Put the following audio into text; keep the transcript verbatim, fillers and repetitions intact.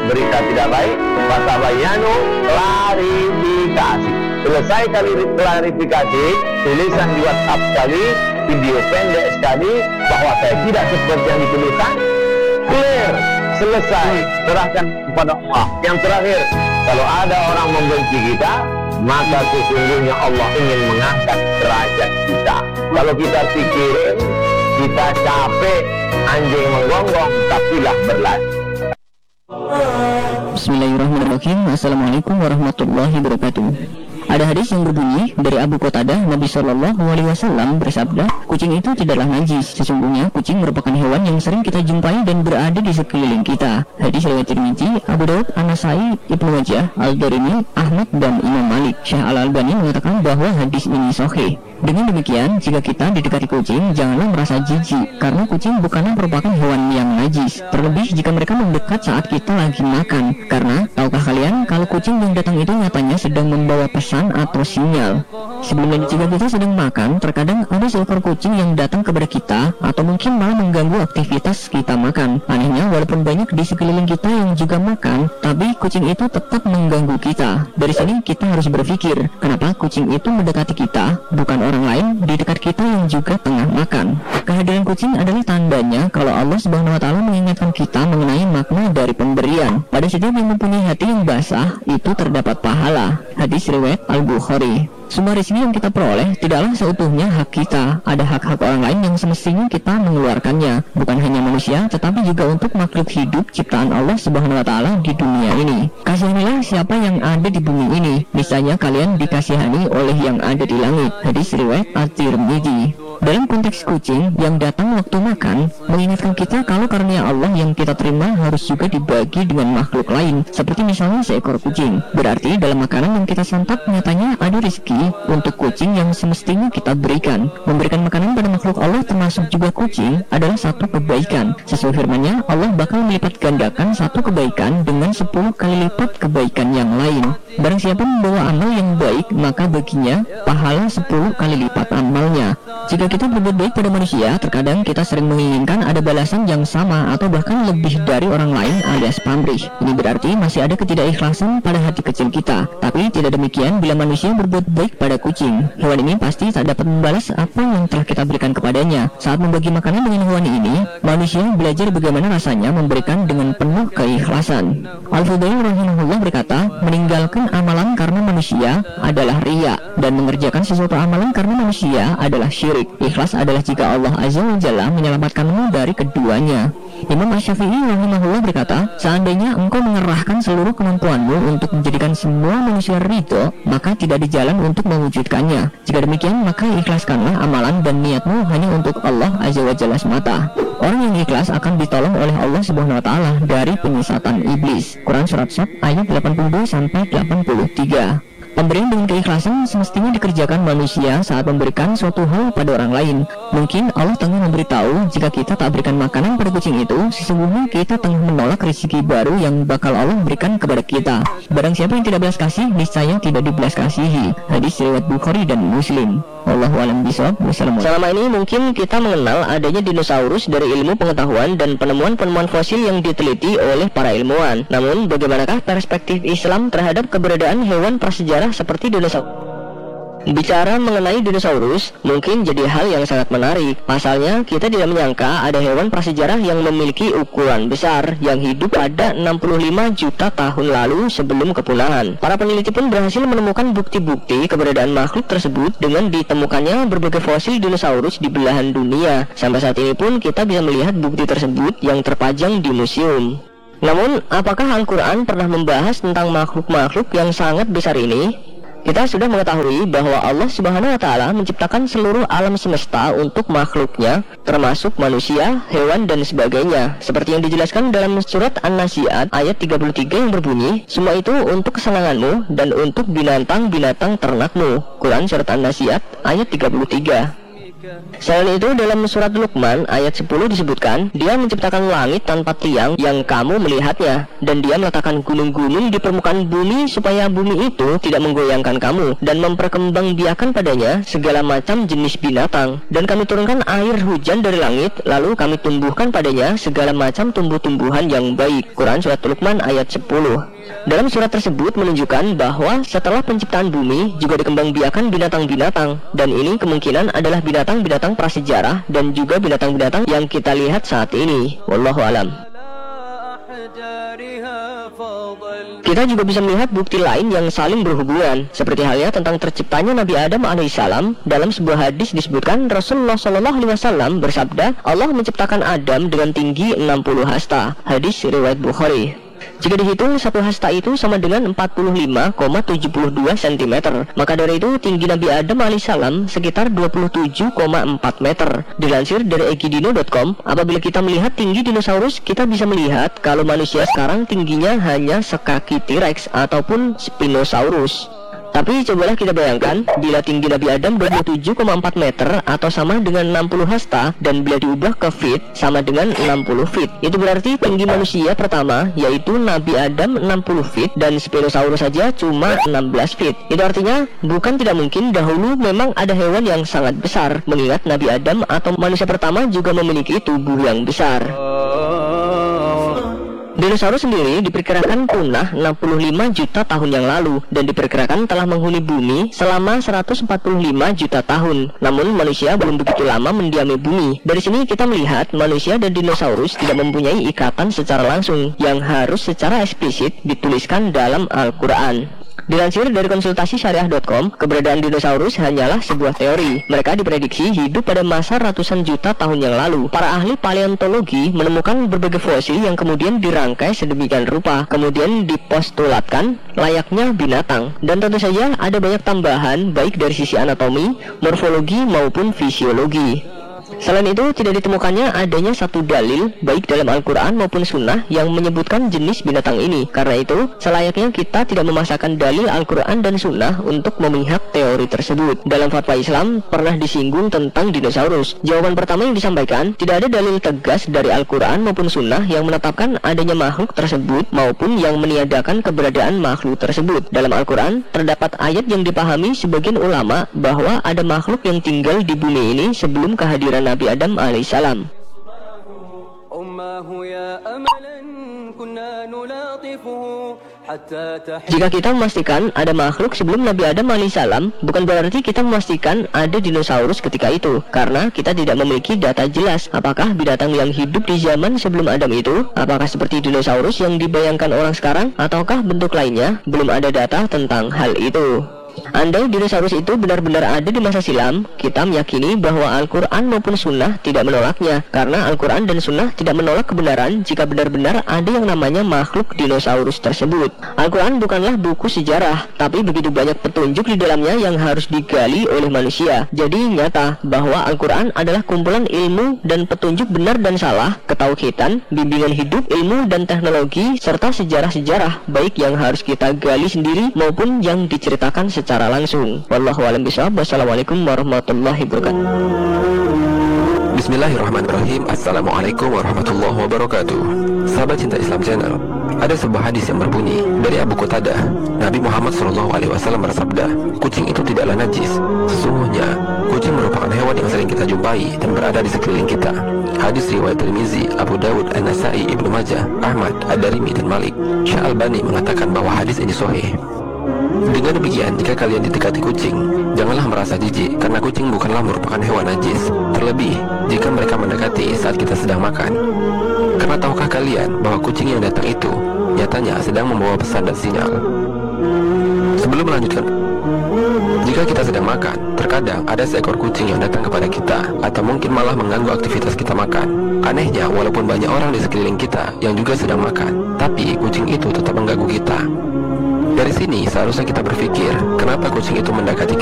berita tidak baik, fatabayyanu, klarifikasi. Selesai kali klarifikasi, tulisan di WhatsApp sekali, video pendek sekali, bahwa saya tidak seperti yang dituliskan, clear, selesai, serahkan kepada Allah. Yang terakhir, kalau ada orang membenci kita, maka sesungguhnya Allah ingin mengangkat derajat kita. Kalau kita pikirin, kita capek, anjing menggonggong, tapilah berlari. Bismillahirrahmanirrahim. Assalamualaikum warahmatullahi wabarakatuh. Ada hadis yang berbunyi dari Abu Qatadah, Nabi Shallallahu Alaihi Wasallam bersabda, kucing itu tidaklah najis. Sesungguhnya kucing merupakan hewan yang sering kita jumpai dan berada di sekeliling kita. Hadis riwayat Tirmizi, Abu Daud, An-Nasai, Ibnu Majah, Al-Darimi, Ahmad dan Imam Malik. Syekh Al-Albani mengatakan bahwa hadis ini sahih. Dengan demikian, jika kita didekati kucing, janganlah merasa jijik, karena kucing bukanlah merupakan hewan yang najis. Terlebih jika mereka mendekat saat kita lagi makan. Karena, tahukah kalian, kalau kucing yang datang itu nyatanya sedang membawa pesan atau sinyal. Sebelum dan jika kita sedang makan, terkadang ada seekor kucing yang datang kepada kita, atau mungkin malah mengganggu aktivitas kita makan. Anehnya, walaupun banyak di sekeliling kita yang juga makan, tapi kucing itu tetap mengganggu kita. Dari sini kita harus berpikir, kenapa kucing itu mendekati kita, bukan orang lain di dekat kita yang juga tengah makan. Kehadiran kucing adalah tandanya kalau Allah Subhanahu wa taala mengingatkan kita mengenai makna dari pemberian. Pada setiap yang mempunyai hati yang basah, itu terdapat pahala. Hadis riwayat Al-Bukhari. Semua rezeki yang kita peroleh tidaklah seutuhnya hak kita. Ada hak-hak orang lain yang semestinya kita mengeluarkannya. Bukan hanya manusia, tetapi juga untuk makhluk hidup ciptaan Allah Subhanahu wa taala di dunia ini. Kasihanilah siapa yang ada di bumi ini. Misalnya kalian dikasihani oleh yang ada di langit. Hadis riwayat At-Tirmidzi. Dalam konteks kucing yang datang waktu makan, mengingatkan kita kalau karunia Allah yang kita terima harus juga dibagi dengan makhluk lain, seperti misalnya seekor kucing. Berarti dalam makanan yang kita santap nyatanya ada rezeki untuk kucing yang semestinya kita berikan. Memberikan makanan pada makhluk Allah termasuk juga kucing adalah satu kebaikan. Sesuai firman-Nya, Allah bakal melipat gandakan satu kebaikan dengan sepuluh kali lipat kebaikan yang lain. Barang siapa membawa amal yang baik, maka baginya pahala sepuluh kali lipat amalnya. Jika kita berbuat baik pada manusia, terkadang kita sering menginginkan ada balasan yang sama atau bahkan lebih dari orang lain alias pamrih. Ini berarti masih ada ketidakikhlasan pada hati kecil kita. Tapi tidak demikian bila manusia berbuat baik pada kucing. Hewan ini pasti tak dapat membalas apa yang telah kita berikan kepadanya. Saat membagi makanan dengan hewan ini, manusia belajar bagaimana rasanya memberikan dengan penuh keikhlasan. Al-Fudail rahimahullah berkata, meninggalkan amalan karena manusia adalah riya, dan mengerjakan sesuatu amalan karena manusia adalah syirik. Ikhlas adalah jika Allah Azza wa Jalla menyelamatkanmu dari keduanya. Imam Asy-Syafi'i rahimahullah berkata, seandainya engkau mengerahkan seluruh kemampuanmu untuk menjadikan semua manusia ridho, maka tidak ada jalan untuk mewujudkannya. Jika demikian, maka ikhlaskanlah amalan dan niatmu hanya untuk Allah Azza wa Jalla semata. Orang yang ikhlas akan ditolong oleh Allah Subhanahu wa taala dari penyesatan iblis. Quran surat Shad ayat delapan puluh dua sampai delapan puluh tiga. Pemberian dengan keikhlasan semestinya dikerjakan manusia saat memberikan suatu hal pada orang lain. Mungkin Allah tengah memberitahu jika kita tak berikan makanan pada kucing itu, sesungguhnya kita tengah menolak rezeki baru yang bakal Allah berikan kepada kita. Barang siapa yang tidak belas kasih, niscaya tidak dibelas kasihi. Hadis riwayat Bukhari dan Muslim. Wallahu a'lam bishawab. Selama ini mungkin kita mengenal adanya dinosaurus dari ilmu pengetahuan dan penemuan-penemuan fosil yang diteliti oleh para ilmuwan. Namun, bagaimanakah perspektif Islam terhadap keberadaan hewan prasejarah seperti dinosaurus? Bicara mengenai dinosaurus mungkin jadi hal yang sangat menarik. Pasalnya kita tidak menyangka ada hewan prasejarah yang memiliki ukuran besar yang hidup pada enam puluh lima juta tahun lalu sebelum kepunahan. Para peneliti pun berhasil menemukan bukti-bukti keberadaan makhluk tersebut dengan ditemukannya berbagai fosil dinosaurus di belahan dunia. Sampai saat ini pun kita bisa melihat bukti tersebut yang terpajang di museum. Namun, apakah Al-Quran pernah membahas tentang makhluk-makhluk yang sangat besar ini? Kita sudah mengetahui bahwa Allah Subhanahu wa taala menciptakan seluruh alam semesta untuk makhluknya, termasuk manusia, hewan dan sebagainya. Seperti yang dijelaskan dalam surat An-Nazi'at ayat tiga puluh tiga yang berbunyi, semua itu untuk kesenanganmu dan untuk binatang-binatang ternakmu. Quran surat An-Nazi'at ayat tiga puluh tiga. Selain itu, dalam surat Luqman ayat sepuluh disebutkan, Dia menciptakan langit tanpa tiang yang kamu melihatnya, dan Dia meletakkan gunung-gunung di permukaan bumi supaya bumi itu tidak menggoyangkan kamu, dan memperkembangbiakan padanya segala macam jenis binatang. Dan kami turunkan air hujan dari langit, lalu kami tumbuhkan padanya segala macam tumbuh-tumbuhan yang baik. Quran surat Luqman ayat sepuluh. Dalam surat tersebut menunjukkan bahwa setelah penciptaan bumi juga dikembangbiakan binatang-binatang, dan ini kemungkinan adalah binatang-binatang prasejarah dan juga binatang-binatang yang kita lihat saat ini. Wallahu alam. Kita juga bisa melihat bukti lain yang saling berhubungan, seperti halnya tentang terciptanya Nabi Adam alaihissalam. Dalam sebuah hadis disebutkan Rasulullah shallallahu alaihi wasallam bersabda, Allah menciptakan Adam dengan tinggi enam puluh hasta. Hadis riwayat Bukhari. Jika dihitung, satu hasta itu sama dengan empat puluh lima koma tujuh dua sentimeter. Maka dari itu tinggi Nabi Adam alaihissalam sekitar dua puluh tujuh koma empat meter. Dilansir dari egidino dot com, apabila kita melihat tinggi dinosaurus, kita bisa melihat kalau manusia sekarang tingginya hanya sekaki T-Rex ataupun Spinosaurus. Tapi cobalah kita bayangkan, bila tinggi Nabi Adam dua puluh tujuh koma empat meter atau sama dengan enam puluh hasta, dan bila diubah ke feet sama dengan enam puluh feet. Itu berarti tinggi manusia pertama yaitu Nabi Adam enam puluh feet dan Spinosaurus saja cuma enam belas feet. Itu artinya bukan tidak mungkin dahulu memang ada hewan yang sangat besar, mengingat Nabi Adam atau manusia pertama juga memiliki tubuh yang besar. Dinosaurus sendiri diperkirakan punah enam puluh lima juta tahun yang lalu, dan diperkirakan telah menghuni bumi selama seratus empat puluh lima juta tahun. Namun manusia belum begitu lama mendiami bumi. Dari sini kita melihat manusia dan dinosaurus tidak mempunyai ikatan secara langsung yang harus secara eksplisit dituliskan dalam Al-Quran. Dilansir dari konsultasi syariah dot com, keberadaan dinosaurus hanyalah sebuah teori. Mereka diprediksi hidup pada masa ratusan juta tahun yang lalu. Para ahli paleontologi menemukan berbagai fosil yang kemudian dirangkai sedemikian rupa, kemudian dipostulatkan layaknya binatang. Dan tentu saja ada banyak tambahan baik dari sisi anatomi, morfologi maupun fisiologi. Selain itu, tidak ditemukannya adanya satu dalil baik dalam Al-Quran maupun Sunnah yang menyebutkan jenis binatang ini. Karena itu, selayaknya kita tidak memaksakan dalil Al-Quran dan Sunnah untuk memihak teori tersebut. Dalam fatwa Islam pernah disinggung tentang dinosaurus. Jawaban pertama yang disampaikan, tidak ada dalil tegas dari Al-Quran maupun Sunnah yang menetapkan adanya makhluk tersebut maupun yang meniadakan keberadaan makhluk tersebut. Dalam Al-Quran terdapat ayat yang dipahami sebagian ulama bahwa ada makhluk yang tinggal di bumi ini sebelum kehadiran Nabi Adam alaihissalam. Jika kita memastikan ada makhluk sebelum Nabi Adam alaihissalam, bukan berarti kita memastikan ada dinosaurus ketika itu, karena kita tidak memiliki data jelas apakah binatang yang hidup di zaman sebelum Adam itu, apakah seperti dinosaurus yang dibayangkan orang sekarang, ataukah bentuk lainnya. Belum ada data tentang hal itu. Andai dinosaurus itu benar-benar ada di masa silam, kita meyakini bahwa Al-Quran maupun Sunnah tidak menolaknya, karena Al-Quran dan Sunnah tidak menolak kebenaran jika benar-benar ada yang namanya makhluk dinosaurus tersebut. Al-Quran bukanlah buku sejarah, tapi begitu banyak petunjuk di dalamnya yang harus digali oleh manusia. Jadi nyata bahwa Al-Quran adalah kumpulan ilmu dan petunjuk benar dan salah, ketauhidan, bimbingan hidup, ilmu dan teknologi, serta sejarah-sejarah baik yang harus kita gali sendiri maupun yang diceritakan secara secara langsung. Wallahu a'lam bishawab. Wassalamualaikum warahmatullahi wabarakatuh. Bismillahirrahmanirrahim. Assalamualaikum warahmatullahi wabarakatuh. Sahabat Cinta Islam Channel, ada sebuah hadis yang berbunyi dari Abu Qatadah, Nabi Muhammad shallallahu alaihi wasallam bersabda, kucing itu tidaklah najis. Sesungguhnya kucing merupakan hewan yang sering kita jumpai dan berada di sekeliling kita. Hadis riwayat Tirmizi, Abu Dawud, An-Nasai, Ibnu Majah, Ahmad, Ad-Darimi dan Malik. Syekh Albani mengatakan bahwa hadis ini sahih. Dengan demikian, jika kalian didekati kucing, janganlah merasa jijik, karena kucing bukanlah merupakan hewan najis. Terlebih, jika mereka mendekati saat kita sedang makan. Karena tahukah kalian bahwa kucing yang datang itu nyatanya sedang membawa pesan dan sinyal. Sebelum melanjutkan, jika kita sedang makan, terkadang ada seekor kucing yang datang kepada kita, atau mungkin malah mengganggu aktivitas kita makan. Anehnya, walaupun banyak orang di sekeliling kita yang juga sedang makan, tapi kucing itu tetap mengganggu kita. Dari sini seharusnya kita berpikir, kenapa kucing itu mendekati